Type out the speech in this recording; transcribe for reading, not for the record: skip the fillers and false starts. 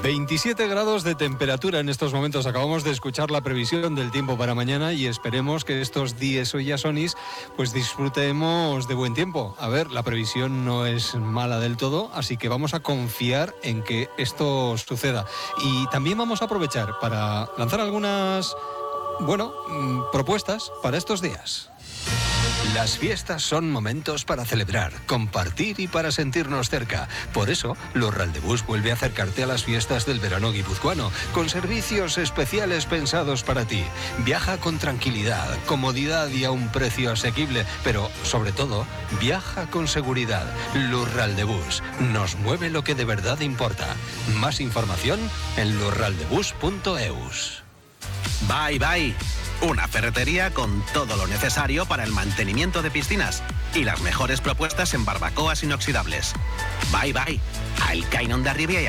27 grados de temperatura en estos momentos. Acabamos de escuchar la previsión del tiempo para mañana y esperemos que estos días hoy a Sonis pues disfrutemos de buen tiempo. A ver, la previsión no es mala del todo, así que vamos a confiar en que esto suceda. Y también vamos a aprovechar para lanzar algunas, propuestas para estos días. Las fiestas son momentos para celebrar, compartir y para sentirnos cerca. Por eso, Lurral de Bus vuelve a acercarte a las fiestas del verano guipuzcoano, con servicios especiales pensados para ti. Viaja con tranquilidad, comodidad y a un precio asequible, pero, sobre todo, viaja con seguridad. Lurral de Bus. Nos mueve lo que de verdad importa. Más información en lurraldebus.eus. Bye Bye, una ferretería con todo lo necesario para el mantenimiento de piscinas y las mejores propuestas en barbacoas inoxidables. Bye Bye, al Cainon de Arribia.